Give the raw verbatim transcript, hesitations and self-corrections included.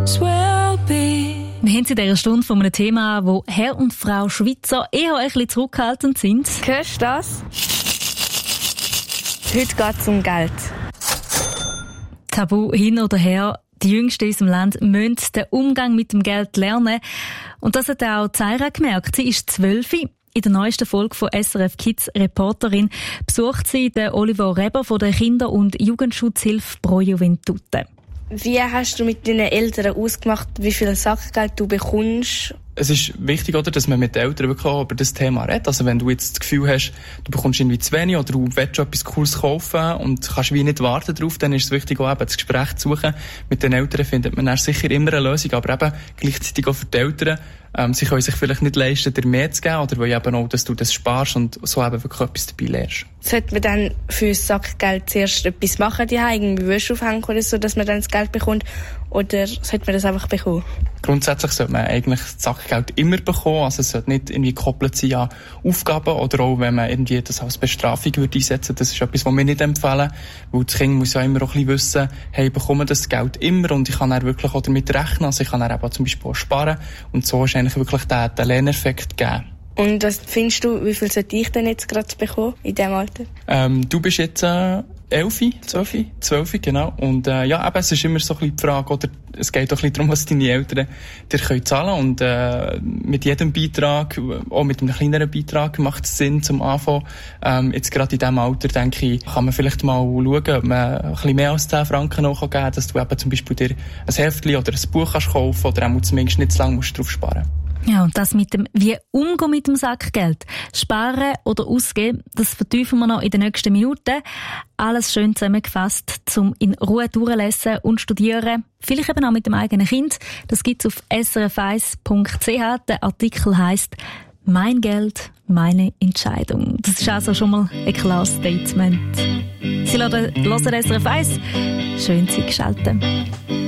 Wir haben in dieser Stunde von einem Thema, wo Herr und Frau Schweizer eher ein bisschen zurückhaltend sind. Hörst du das? Heute geht es um Geld. Tabu hin oder her, die Jüngsten in unserem Land müssen den Umgang mit dem Geld lernen. Und das hat auch Zaira gemerkt. Sie ist zwölf. In der neuesten Folge von S R F Kids Reporterin besucht sie den Oliver Reber von der Kinder- und Jugendschutzhilfe Pro Juventute. Wie hast du mit deinen Eltern ausgemacht, wie viel Sackgeld du bekommst? Es ist wichtig, oder, dass man mit den Eltern wirklich auch über das Thema redet. Also wenn du jetzt das Gefühl hast, du bekommst irgendwie zu wenig oder du willst etwas Cooles kaufen und kannst wie nicht warten drauf, dann ist es wichtig, auch eben das Gespräch zu suchen. Mit den Eltern findet man dann sicher immer eine Lösung, aber eben gleichzeitig auch für die Eltern. Ähm, sie können sich vielleicht nicht leisten, dir mehr zu geben oder wollen eben auch, dass du das sparst und so eben wirklich etwas dabei lernst. Sollte man dann für das Sackgeld zuerst etwas machen, die irgendwie Wäsche aufhängen oder so, dass man dann das Geld bekommt? Oder sollte man das einfach bekommen? Grundsätzlich sollte man eigentlich das Sackgeld immer bekommen. Also es sollte nicht irgendwie gekoppelt sein an Aufgaben oder auch, wenn man irgendwie das als Bestrafung würde einsetzen. Das ist etwas, was wir nicht empfehlen. Weil das Kind muss ja immer auch ein bisschen wissen, hey, ich bekomme das Geld immer und ich kann dann wirklich auch damit rechnen. Also ich kann dann eben zum Beispiel auch sparen. Und so ist eigentlich wirklich der, der Lerneffekt gegeben. Und was findest du, wie viel sollte ich denn jetzt gerade bekommen in diesem Alter? Ähm, du bist jetzt äh, elf, zwölf, zwölf, genau. Und äh, ja, eben, es ist immer so ein bisschen die Frage, oder es geht auch ein bisschen darum, was deine Eltern dir können zahlen können. Und äh, mit jedem Beitrag, auch mit einem kleineren Beitrag, macht es Sinn zum Anfang. Ähm, jetzt gerade in diesem Alter, denke ich, kann man vielleicht mal schauen, ob man ein bisschen mehr als zehn Franken noch geben kann, dass du eben zum Beispiel dir ein Heftchen oder ein Buch kannst kaufen oder auch zumindest nicht zu lange musst drauf sparen. Ja, und das mit dem, wie umgehen mit dem Sackgeld. Sparen oder ausgeben, das vertiefen wir noch in den nächsten Minuten. Alles schön zusammengefasst, zum in Ruhe durchlesen und studieren. Vielleicht eben auch mit dem eigenen Kind. Das gibt's auf s r f eins punkt c h. Der Artikel heisst «Mein Geld, meine Entscheidung». Das ist also schon mal ein klares Statement. Sie hören S R F eins. Schön, Sie geschaltet.